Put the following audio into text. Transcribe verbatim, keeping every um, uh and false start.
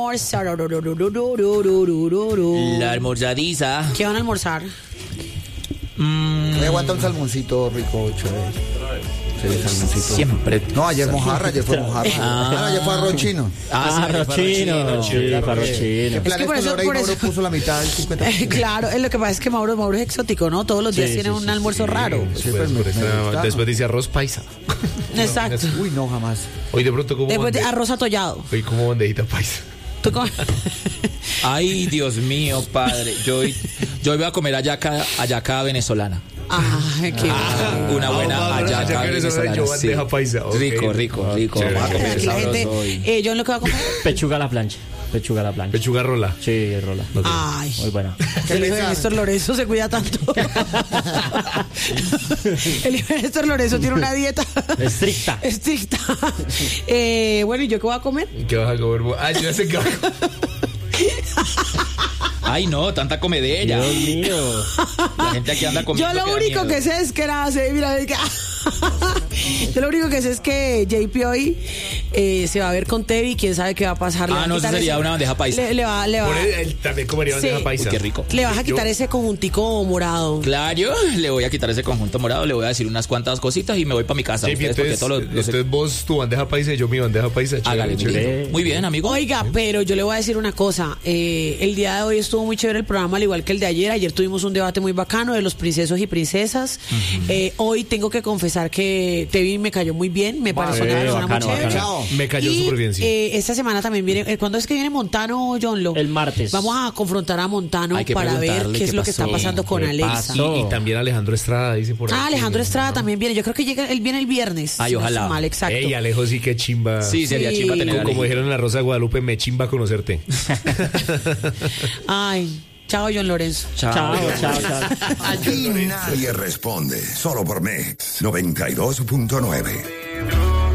La almorzadiza. ¿Qué van a almorzar? Mm. Me aguanta un salmoncito rico, chévere. Sí, salmoncito. Siempre. No, ayer mojarra, ayer fue mojarra. Ah, ah ayer fue arroz chino. Ah, arroz chino. Sí, arroz chino. Es que por eso, por eso puso la mitad del cincuenta por ciento. Claro, es lo que pasa es que Mauro, Mauro es exótico, ¿no? Todos los días sí, tiene sí, un sí, almuerzo sí, raro. Sí, pues, por eso, después dice arroz paisa. Exacto. Uy, no, jamás. Hoy de pronto como después de arroz atollado. Hoy como bandejita paisa. ¿Tú comes? Ay, Dios mío, padre. Yo hoy, yo hoy voy a comer hallaca, hallaca venezolana. Ay, qué ah, una buena ah, hallaca venezolana. Yo bandeja sí. paisa. Okay. Rico, rico, rico. Chévere, vamos a comer la gente, eh, ¿yo en lo que va a comer? Pechuga a la plancha. Pechuga a la plancha. Pechuga rola. Sí, rola. Okay. Ay. Muy buena. El hijo de Néstor Lorenzo se cuida tanto. El hijo de Néstor Lorenzo tiene una dieta estricta. Estricta. Eh, bueno, ¿y yo qué voy a comer? ¿Qué vas a comer? Ah, yo ya sé qué voy a comer. Ay, no, tanta comedera. Dios mío. La gente aquí anda comiendo. Yo lo único que sé es que era, mira, yo lo único que sé es que J P hoy eh, se va a ver con Tevi, quién sabe qué va a pasar. Ah, no, eso sería ese, una bandeja paisa. Le, le va, le va. Por él, él también comería bandeja sí. paisa. Uy, qué rico. Le vas a quitar yo, ese conjuntico morado. Claro, le voy a quitar ese conjunto morado, le voy a decir unas cuantas cositas y me voy para mi casa. Sí, ustedes, entonces, todos los, los entonces vos tu bandeja paisa y yo mi bandeja paisa. Hágale, chévere. Muy bien, amigo. Oiga, pero yo le voy a decir una cosa. Eh, el día de hoy estuvo muy chévere el programa, al igual que el de ayer. Ayer tuvimos un debate muy bacano de los princesos y princesas. Uh-huh. Eh, hoy tengo que confesar que Tevi me cayó muy bien, me pareció una persona muy chévere. Me cayó súper bien, sí. Eh, esta semana también viene, eh, ¿cuándo es que viene Montano, John Lo? El martes. Vamos a confrontar a Montano para ver qué, qué es lo que pasó, está pasando con Alexa. Y, y también Alejandro Estrada, dice por ahí. Ah, Alejandro Estrada ¿no? también viene. Yo creo que llega, él viene el viernes. Ay, ojalá. No mal, exacto. Ey, Alejo sí que chimba. Sí, sería sí. chimba tener Como, como dijeron en la Rosa de Guadalupe, me chimba conocerte. Ay. Chao, John Lorenzo. Chao, chao, chao. chao. Aquí nadie responde, solo por Mix noventa y dos punto nueve.